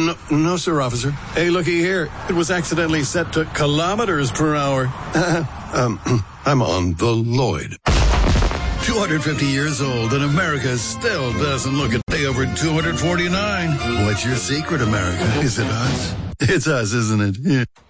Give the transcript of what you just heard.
No, sir, officer. Hey, looky here. It was accidentally set to kilometers per hour. I'm on the Lloyd. 250 years old, and America still doesn't look a day over 249. What's your secret, America? Is it us? It's us, isn't it? Yeah.